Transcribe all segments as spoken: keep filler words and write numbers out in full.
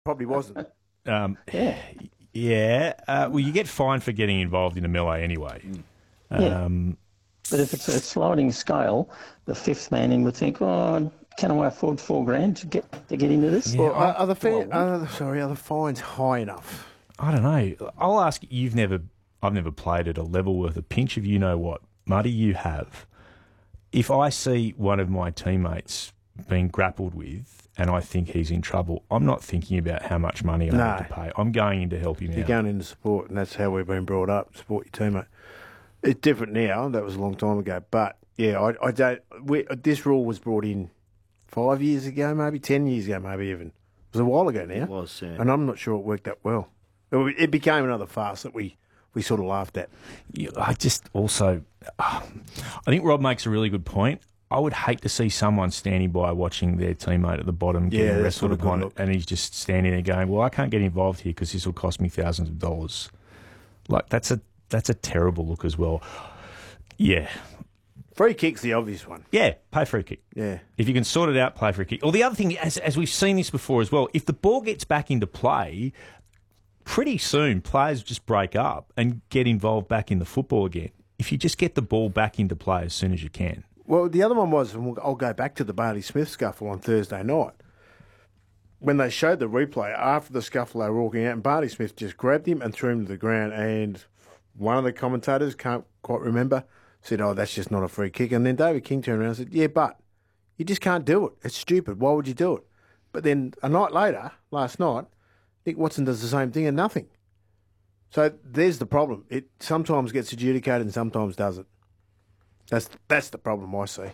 Probably wasn't. Um, Yeah. yeah. Uh, well, you get fined for getting involved in a melee anyway. Yeah. Um, But if it's a sliding scale, the fifth man in would think, oh, can I afford four grand to get to get into this? Well, are, are the fan, are, sorry, are the fines high enough? I don't know. I'll ask. You've never. I've never played at a level worth a pinch of you know what, Muddy. You have. If I see one of my teammates being grappled with, and I think he's in trouble, I'm not thinking about how much money I No. have to pay. I'm going in to help him You're out. going into support, and that's how we've been brought up. Support your teammate. It's different now. That was a long time ago. But yeah, I, I don't. We, this rule was brought in five years ago, maybe ten years ago, maybe even. It was a while ago now. It was, yeah. And I'm not sure it worked that well. It, it became another farce that we, we sort of laughed at. Yeah, I just also, uh, I think Rob makes a really good point. I would hate to see someone standing by watching their teammate at the bottom Yeah, getting that's wrestled not a good upon, look. and he's just standing there going, "Well, I can't get involved here because this will cost me thousands of dollars." Like that's a that's a terrible look as well. Yeah, Free kick's the obvious one. yeah, pay for a kick. Yeah. If you can sort it out, play for a kick. Or the other thing, as as we've seen this before as well, if the ball gets back into play, pretty soon players just break up and get involved back in the football again. If you just get the ball back into play as soon as you can. Well, the other one was, and we'll- I'll go back to the Barney Smith scuffle on Thursday night. When they showed the replay, after the scuffle, they were walking out, and Barney Smith just grabbed him and threw him to the ground. And one of the commentators, can't quite remember, said, "Oh, that's just not a free kick." And then David King turned around and said, "Yeah, but you just can't do it. It's stupid. Why would you do it?" But then a night later, last night, Nick Watson does the same thing and nothing. So there's the problem. It sometimes gets adjudicated and sometimes doesn't. That's that's the problem I see.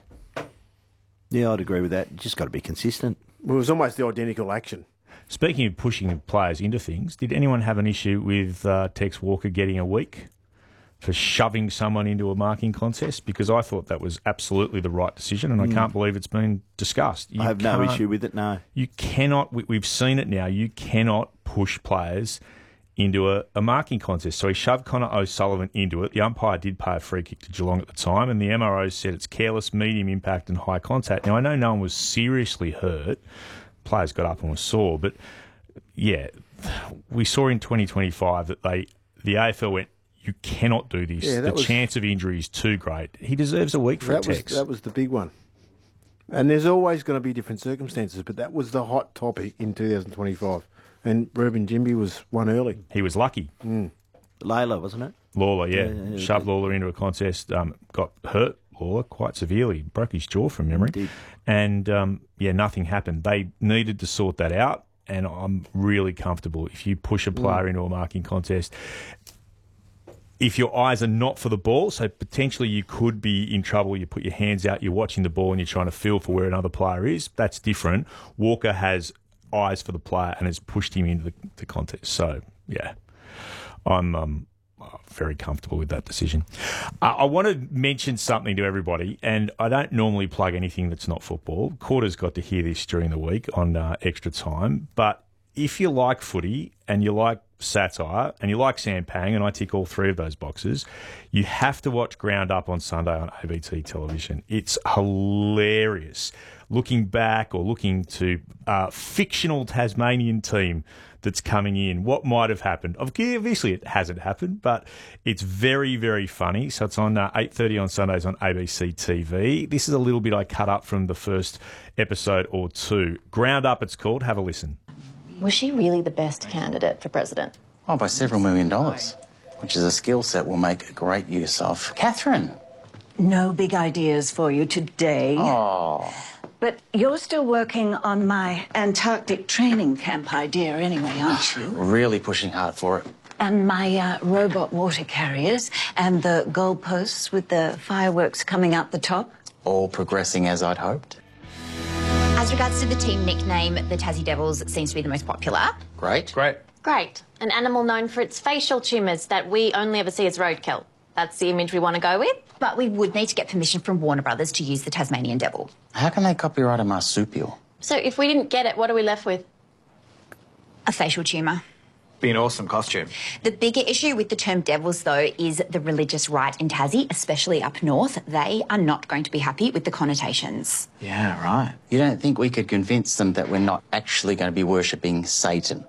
Yeah, I'd agree with that. You just got to be consistent. It was almost the identical action. Speaking of pushing players into things, did anyone have an issue with uh, Tex Walker getting a week for shoving someone into a marking contest? Because I thought that was absolutely the right decision, and I can't believe it's been discussed. You I have no can't- issue with it, no. You cannot, we, we've seen it now, you cannot push players into a, a marking contest. So he shoved Connor O'Sullivan into it. The umpire did pay a free kick to Geelong at the time, and the M R O said it's careless, medium impact and high contact. Now, I know no one was seriously hurt. Players got up and were sore, but yeah, we saw in twenty twenty-five that they the A F L went, you cannot do this. Yeah, the that was- chance of injury is too great. He deserves a week for That a was Tex. that was the big one. And there's always going to be different circumstances, but that was the hot topic in two thousand twenty-five. And Reuben Jimby was one early. He was lucky. Layla, wasn't it? Lawler, yeah. Yeah, yeah, Shoved Lawler into a contest, um, got hurt, Lawler, quite severely. Broke his jaw from memory. Did. And, um, yeah, nothing happened. They needed to sort that out, and I'm really comfortable. If you push a player into a marking contest, if your eyes are not for the ball, so potentially you could be in trouble, you put your hands out, you're watching the ball and you're trying to feel for where another player is, that's different. Walker has eyes for the player and has pushed him into the, the contest. So, yeah, I'm um, very comfortable with that decision. Uh, I want to mention something to everybody, and I don't normally plug anything that's not football. Quarter's got to hear this during the week on uh, Extra Time, but if you like footy and you like satire and you like Sam Pang, and I tick all three of those boxes, you have to watch Ground Up on Sunday on A B T television. It's hilarious. Looking back or looking to a fictional Tasmanian team that's coming in, what might have happened. Obviously, it hasn't happened, but it's very, very funny. So it's on uh, eight thirty on Sundays on A B C T V. This is a little bit I cut up from the first episode or two. Ground Up, it's called. Have a listen. Was she really the best candidate for president? Oh, by several million dollars, which is a skill set we'll make great use of. Catherine! No big ideas for you today. Oh. But you're still working on my Antarctic training camp idea anyway, aren't you? Really pushing hard for it. And my uh, robot water carriers and the goalposts with the fireworks coming out the top. All progressing as I'd hoped. As regards to the team nickname, the Tassie Devils seems to be the most popular. Great. Great. Great. An animal known for its facial tumours that we only ever see as roadkill. That's the image we want to go with. But we would need to get permission from Warner Brothers to use the Tasmanian Devil. How can they copyright a marsupial? So if we didn't get it, what are we left with? A facial tumour. Be an awesome costume. The bigger issue with the term devils, though, is the religious right in Tassie, especially up north. They are not going to be happy with the connotations. Yeah, right. You don't think we could convince them that we're not actually going to be worshipping Satan?